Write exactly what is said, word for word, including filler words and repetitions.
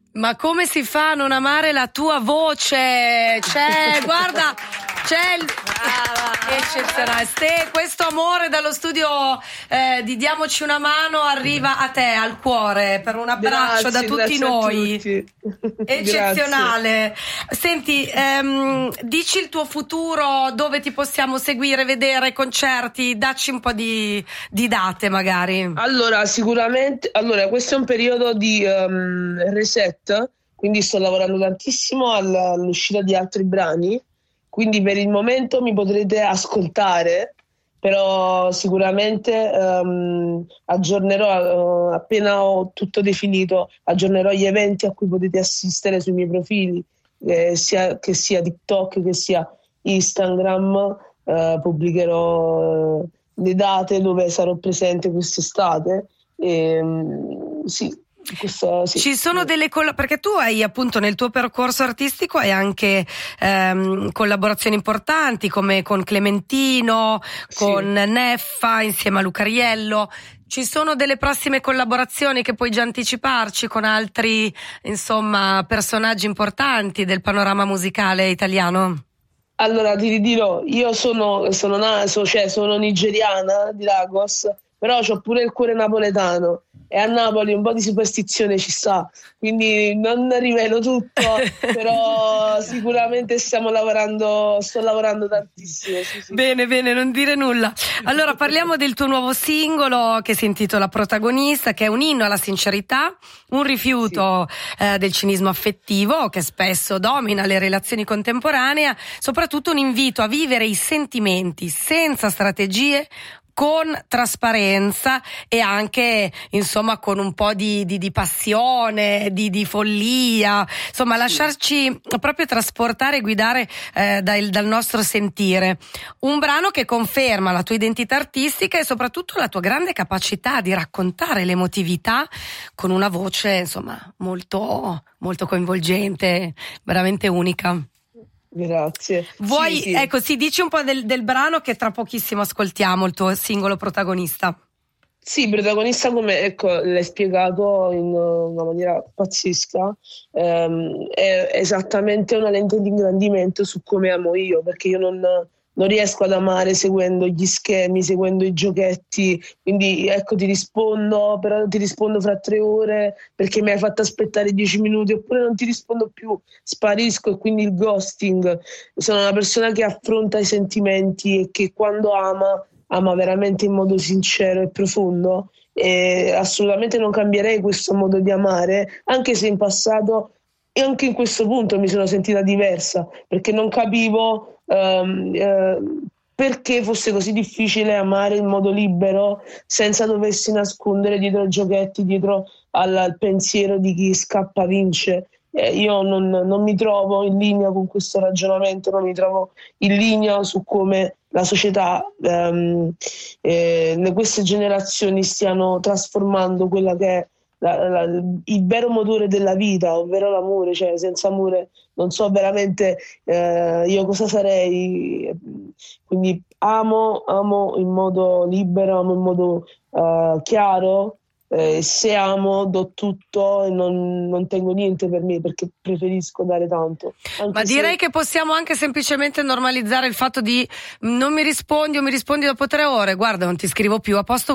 Ma come si fa a non amare la tua voce? C'è, guarda, c'è il... eccezionale. Ste, questo amore dallo studio eh, di Diamoci una mano arriva a te, al cuore, per un abbraccio grazie, da tutti noi. Tutti. Eccezionale. Senti, ehm, dici il tuo futuro, dove ti possiamo seguire, vedere, concerti, dacci un po' di, di date magari. Allora, sicuramente, allora questo è un periodo di um, reset, quindi sto lavorando tantissimo alla, all'uscita di altri brani, quindi per il momento mi potrete ascoltare, però sicuramente um, aggiornerò, uh, appena ho tutto definito, aggiornerò gli eventi a cui potete assistere sui miei profili, eh, sia che sia TikTok che sia Instagram, uh, pubblicherò uh, le date dove sarò presente quest'estate. E, um, sì. Questo, sì. Ci sono delle coll- perché tu hai appunto nel tuo percorso artistico hai anche ehm, collaborazioni importanti come con Clementino, sì. con Neffa insieme a Lucariello. Ci sono delle prossime collaborazioni che puoi già anticiparci con altri insomma personaggi importanti del panorama musicale italiano? Allora ti ridirò, io sono sono, naso, cioè, sono nigeriana di Lagos, però ho pure il cuore napoletano. E a Napoli un po' di superstizione ci sta, quindi non rivelo tutto, però sicuramente stiamo lavorando, sto lavorando tantissimo. Sì, sì. Bene, bene, non dire nulla. Allora parliamo del tuo nuovo singolo che si intitola Protagonista, che è un inno alla sincerità, un rifiuto sì. eh, del cinismo affettivo che spesso domina le relazioni contemporanee, soprattutto un invito a vivere i sentimenti senza strategie, con trasparenza e anche insomma con un po' di, di, di passione, di, di follia, insomma lasciarci proprio trasportare e guidare eh, dal, dal nostro sentire. Un brano che conferma la tua identità artistica e soprattutto la tua grande capacità di raccontare l'emotività con una voce insomma molto, molto coinvolgente, veramente unica. Grazie. Vuoi, sì, sì. ecco, sì, dici un po' del, del brano che tra pochissimo ascoltiamo, il tuo singolo Protagonista. Sì, protagonista, come ecco, l'hai spiegato in una maniera pazzesca, ehm, è esattamente una lente di ingrandimento su come amo io, perché io non, non riesco ad amare seguendo gli schemi, seguendo i giochetti, quindi ecco ti rispondo, però ti rispondo fra tre ore perché mi hai fatto aspettare dieci minuti, oppure non ti rispondo più, sparisco, e quindi il ghosting. Sono una persona che affronta i sentimenti e che quando ama, ama veramente in modo sincero e profondo, e assolutamente non cambierei questo modo di amare, anche se in passato e anche in questo punto mi sono sentita diversa, perché non capivo Um, uh, perché fosse così difficile amare in modo libero senza doversi nascondere dietro giochetti, dietro al, al pensiero di chi scappa vince. Eh, io non, non mi trovo in linea con questo ragionamento, non mi trovo in linea su come la società, um, eh, queste generazioni stiano trasformando quella che è La, la, il vero motore della vita, ovvero l'amore. Cioè senza amore non so veramente eh, io cosa sarei. Quindi amo, amo in modo libero, amo in modo uh, chiaro, eh, se amo do tutto e non, non tengo niente per me, perché preferisco dare tanto. Anche Ma direi se... che possiamo anche semplicemente normalizzare il fatto di non mi rispondi o mi rispondi dopo tre ore, guarda non ti scrivo più, a posto